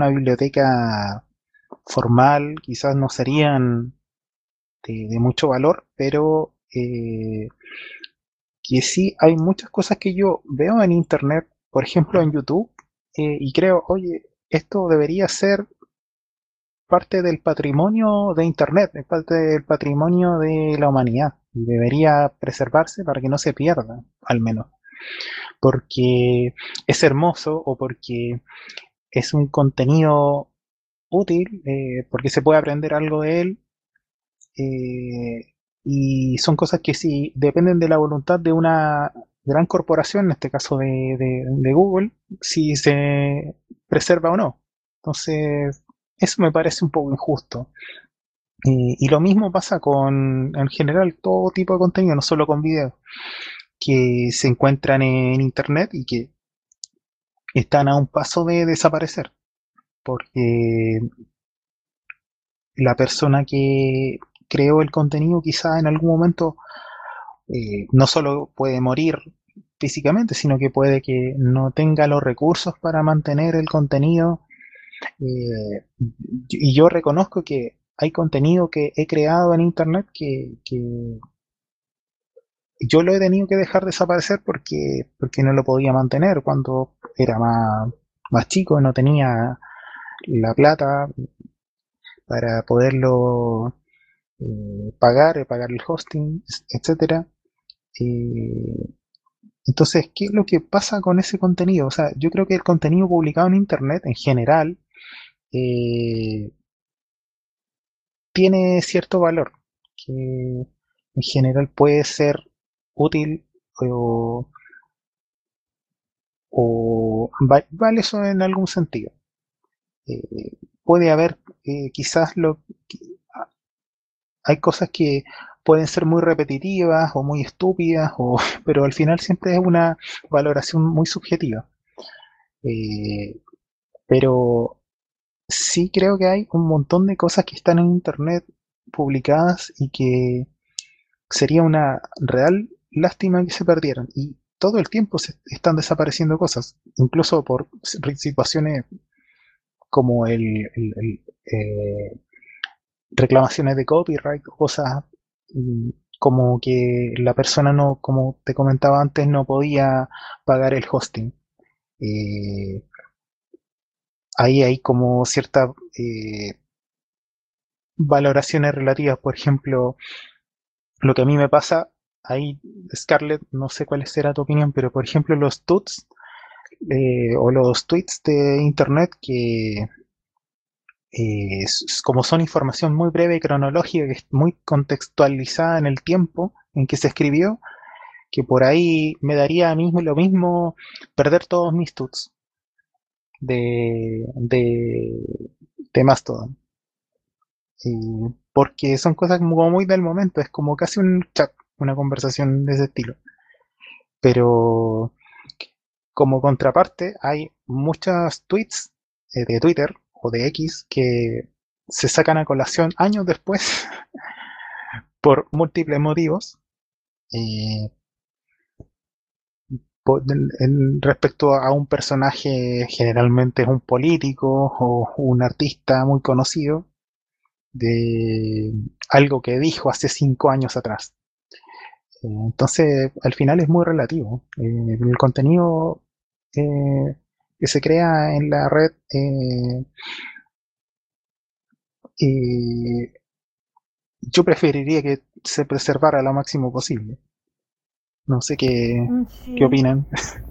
una biblioteca formal quizás no serían de mucho valor, pero que sí hay muchas cosas que yo veo en internet, por ejemplo en YouTube, y creo, oye, esto debería ser parte del patrimonio de internet, es parte del patrimonio de la humanidad, y debería preservarse para que no se pierda, al menos, porque es hermoso o porque es un contenido útil, porque se puede aprender algo de él, eh, y son cosas que si dependen de la voluntad de una gran corporación, en este caso de Google, si se preserva o no. Entonces, eso me parece un poco injusto. Y lo mismo pasa con, en general, todo tipo de contenido, no solo con videos, que se encuentran en Internet y que están a un paso de desaparecer, porque la persona que creó el contenido quizá en algún momento no solo puede morir físicamente, sino que puede que no tenga los recursos para mantener el contenido. Y yo reconozco que hay contenido que he creado en Internet que yo lo he tenido que dejar desaparecer porque no lo podía mantener cuando era más chico, no tenía la plata para poderlo pagar el hosting, etcétera. Eh, entonces, ¿qué es lo que pasa con ese contenido? O sea, yo creo que el contenido publicado en Internet en general eh, tiene cierto valor, que en general puede ser útil o, vale eso en algún sentido. Puede haber quizás hay cosas que pueden ser muy repetitivas o muy estúpidas, pero al final siempre es una valoración muy subjetiva. Eh, pero sí creo que hay un montón de cosas que están en internet publicadas y que sería una real lástima que se perdieran. Y todo el tiempo se están desapareciendo cosas, incluso por situaciones como reclamaciones de copyright, cosas mm, como que la persona no, como te comentaba antes, no podía pagar el hosting. Eh, Ahí hay como ciertas valoraciones relativas, por ejemplo, lo que a mí me pasa, ahí Scarlett, no sé cuál será tu opinión, pero por ejemplo los tuts o los tweets de internet que como son información muy breve y cronológica, que es muy contextualizada en el tiempo en que se escribió, que por ahí me daría a mí lo mismo perder todos mis tuts de Mastodon. Porque son cosas como muy del momento, es como casi un chat, una conversación de ese estilo. Pero como contraparte, hay muchos tweets de Twitter o de X que se sacan a colación años después por múltiples motivos. eh, Respecto a un personaje, generalmente es un político o un artista muy conocido, de algo que dijo hace 5 años atrás. Entonces, al final es muy relativo. El contenido que se crea en la red, eh, yo preferiría que se preservara lo máximo posible. No sé qué Sí, opinan.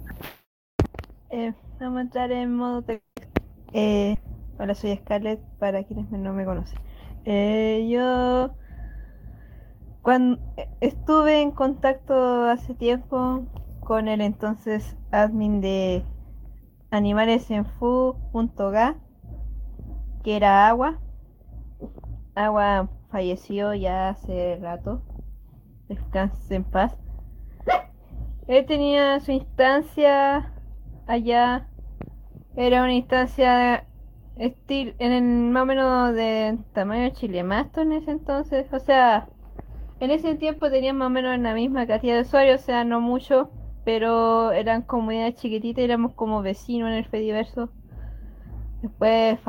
vamos a entrar en modo texto. Eh, Hola, soy Scarlett, para quienes no me conocen. Yo cuando estuve en contacto hace tiempo con el entonces admin de animalesenfu.ga, que era Agua. Agua falleció ya hace rato, descanse en paz. Él tenía su instancia allá. Era una instancia en el más o menos de tamaño Chile Masto en ese entonces. O sea, en ese tiempo tenían más o menos la misma cantidad de usuarios, o sea, no mucho, pero eran comunidades chiquititas, éramos como vecinos en el Fediverso. Después